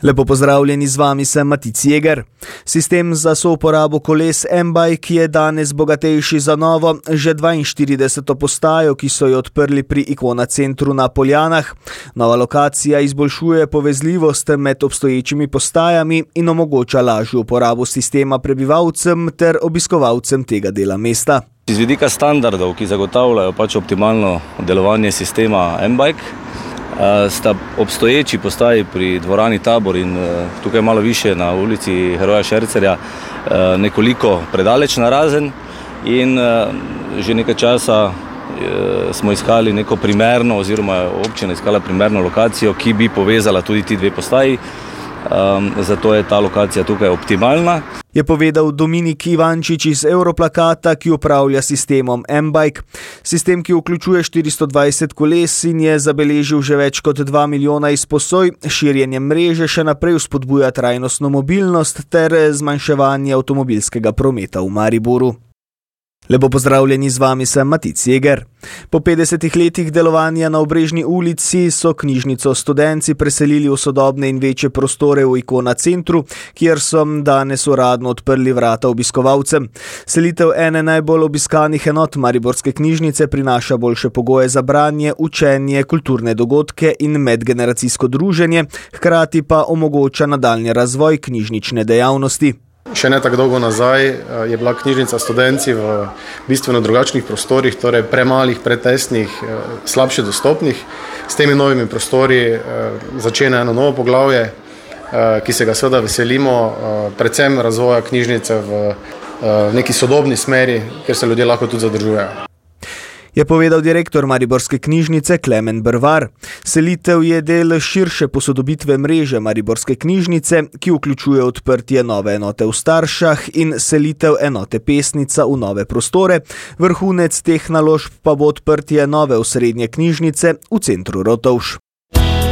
Lepo pozdravljeni, z vami sem Matic Jeger. Sistem za souporabo koles M-Bike je danes bogatejši za novo, že 42. postajo, ki so jo odprli pri Ikona centru na Poljanah. Nova lokacija izboljšuje povezljivost med obstoječimi postajami in omogoča lažjo uporabo sistema prebivalcem ter obiskovalcem tega dela mesta. Z vidika standardov, ki zagotavljajo optimalno delovanje sistema M-Bike, sta obstoječi postaji pri dvorani Tabor in tukaj malo više na ulici Heroja Šercerja nekoliko predaleč narazen in že nekaj časa smo iskali neko primerno oziroma občina iskala primerno lokacijo, ki bi povezala tudi ti dve postaji. Zato je ta lokacija tukaj optimalna. Je povedal Dominik Ivančič iz Europlakata, ki upravlja sistemom M-Bike. Sistem, ki vključuje 420 koles in je zabeležil že več kot 2 milijona izposoj, širjenje mreže še naprej vzpodbuja trajnostno mobilnost ter zmanjševanje avtomobilskega prometa v Mariboru. Lepo pozdravljeni, z vami sem Matic Jeger. Po 50 letih delovanja na Obrežni ulici so knjižnico Studenci preselili v sodobne in večje prostore v Ikona centru, kjer so danes uradno odprli vrata obiskovalcem. Selitev ene najbolj obiskanih enot mariborske knjižnice prinaša boljše pogoje za branje, učenje, kulturne dogodke in medgeneracijsko druženje, hkrati pa omogoča nadaljnji razvoj knjižnične dejavnosti. Še ne tako dolgo nazaj je bila knjižnica Studenci v bistveno drugačnih prostorih, torej premalih, pretesnih, slabše dostopnih. S temi novimi prostori začne eno novo poglavje, ki se ga seveda veselimo, predvsem razvoja knjižnice v neki sodobni smeri, kjer se ljudje lahko tudi zadržujejo. Je povedal direktor Mariborske knjižnice Klemen Brvar. Selitev je del širše posodobitve mreže Mariborske knjižnice, ki vključuje odprtje nove enote v Staršah in selitev enote Pesnica v nove prostore. Vrhunec teh naložb pa bo odprtje nove osrednje knjižnice v centru Rotovž.